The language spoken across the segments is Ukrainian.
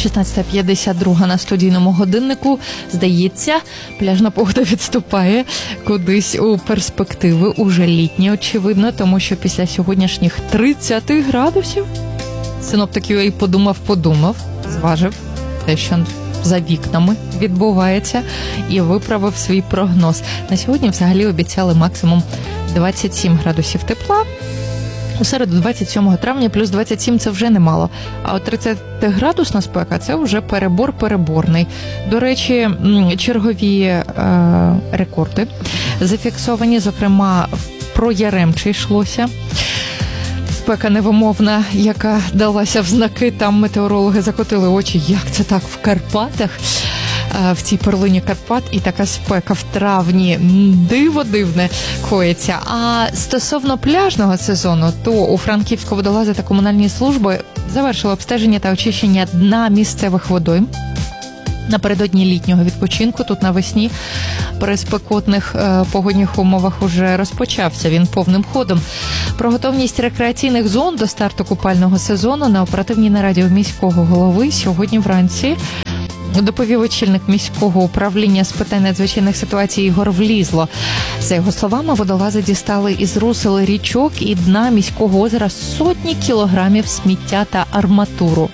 16:52 на студійному годиннику. Здається, пляжна погода відступає кудись у перспективи, уже літні, очевидно, тому що після сьогоднішніх 30 градусів синоптик UA подумав, зважив те, що за вікнами відбувається, і виправив свій прогноз. На сьогодні взагалі обіцяли максимум 27 градусів тепла. У середу 27 травня плюс 27 – це вже немало. А от 30-градусна спека – це вже перебор переборний. До речі, чергові рекорди зафіксовані, зокрема, про Яремче йшлося. Спека невимовна, яка далася в знаки, там метеорологи закотили очі, як це так в Карпатах, в цій перлині Карпат, і така спека в травні, диво дивне коїться. А стосовно пляжного сезону, то у Франківську водолази та комунальні служби завершили обстеження та очищення дна місцевих водойм. Напередодні літнього відпочинку, тут навесні, при спекотних погодних умовах уже розпочався він повним ходом. Про готовність рекреаційних зон до старту купального сезону на оперативній нараді у міського голови сьогодні вранці доповів очільник міського управління з питань надзвичайних ситуацій Ігор Влізло. За його словами, водолази дістали із русел річок і дна міського озера сотні кілограмів сміття та арматуру.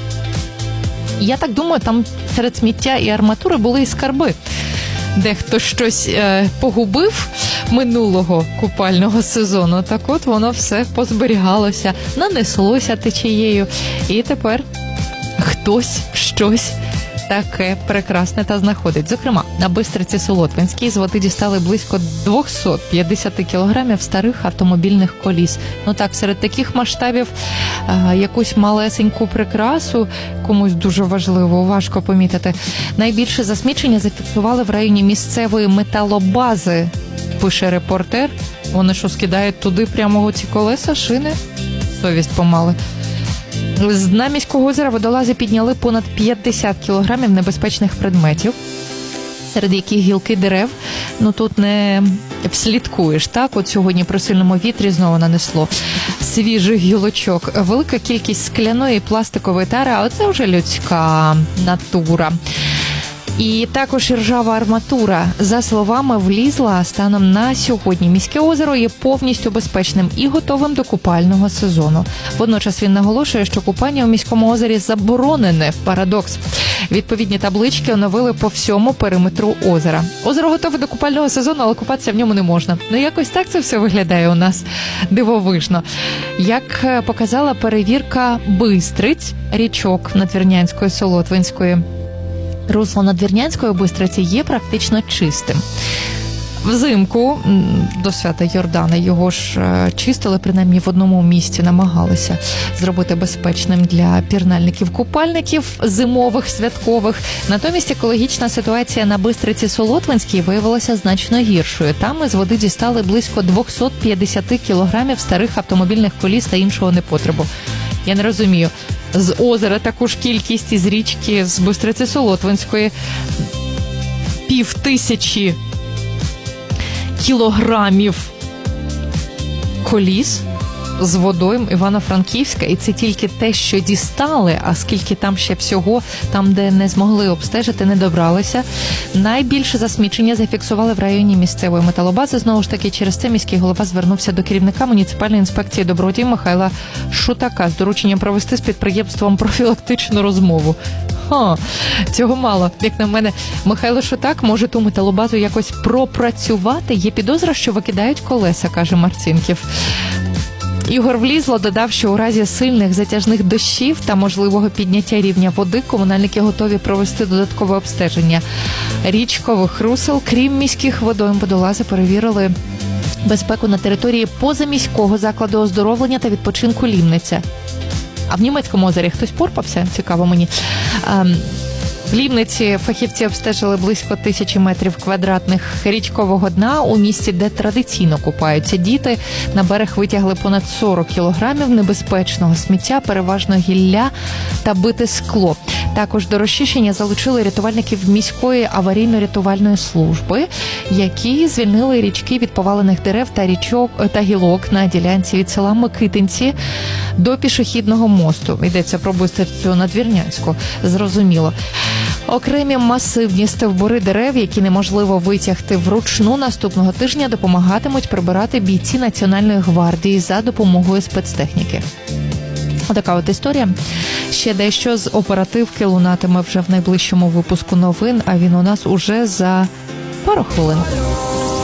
Я так думаю, там серед сміття і арматури були і скарби. Дехто щось погубив минулого купального сезону, так от воно все позберігалося, нанеслося течією, і тепер хтось щось таке прекрасне та знаходить. Зокрема, на Бистриці Солотвинській з води дістали близько 250 кілограмів старих автомобільних коліс. Ну так, серед таких масштабів якусь малесеньку прикрасу комусь дуже важливо, важко помітити. Найбільше засмічення зафіксували в районі місцевої металобази, пише репортер. Вони що, скидають туди прямо ці колеса, шини? Совість помали. З дна міського озера водолази підняли понад 50 кілограмів небезпечних предметів, серед яких гілки дерев. Ну тут не вслідкуєш, так? От сьогодні при сильному вітрі знову нанесло свіжих гілочок. Велика кількість скляної і пластикової тари, а оце вже людська натура. І також ржава арматура. За словами Влізла, станом на сьогодні міське озеро є повністю безпечним і готовим до купального сезону. Водночас він наголошує, що купання у міському озері заборонене. Парадокс. Відповідні таблички оновили по всьому периметру озера. Озеро готове до купального сезону, але купатися в ньому не можна. Ну якось так це все виглядає у нас дивовижно. Як показала перевірка Бистриць, річок Надвірнянської, Солотвинської, русло Надвірнянської Бистриці є практично чистим. Взимку до свята Йордана його ж чистили, принаймні в одному місці намагалися зробити безпечним для пірнальників-купальників зимових, святкових. Натомість екологічна ситуація на Бистриці Солотвинській виявилася значно гіршою. Там із води дістали близько 250 кілограмів старих автомобільних коліс та іншого непотребу. Я не розумію. З озера таку ж кількість, із річки, з Бистриці Солотвинської 5000 кілограмів коліс з водойм Івано-Франківська, і це тільки те, що дістали, а скільки там ще всього, там, де не змогли обстежити, не добралися. Найбільше засмічення зафіксували в районі місцевої металобази. Знову ж таки, через це міський голова звернувся до керівника муніципальної інспекції добродії Михайла Шутака з дорученням провести з підприємством профілактичну розмову. Цього мало. Як на мене, Михайло Шутак може ту металобазу якось пропрацювати. Є підозра, що викидають колеса, каже Марцінків. Ігор Влізло додав, що у разі сильних затяжних дощів та можливого підняття рівня води комунальники готові провести додаткове обстеження річкових русел. Крім міських водойм, водолази перевірили безпеку на території позаміського закладу оздоровлення та відпочинку Лімниця. А в німецькому озері хтось порпався? Цікаво мені. В Лімниці фахівці обстежили близько 1000 метрів квадратних річкового дна у місці, де традиційно купаються діти. На берег витягли понад 40 кілограмів небезпечного сміття, переважно гілля та бите скло. Також до розчищення залучили рятувальників міської аварійно-рятувальної служби, які звільнили річки від повалених дерев та річок та гілок на ділянці від села Микитинці до пішохідного мосту. Йдеться про Бистрицю Надвірнянську, зрозуміло. Окремі масивні стовбури дерев, які неможливо витягти вручну, наступного тижня допомагатимуть прибирати бійці Національної гвардії за допомогою спецтехніки. Отака от історія. Ще дещо з оперативки лунатиме вже в найближчому випуску новин, а він у нас уже за пару хвилин.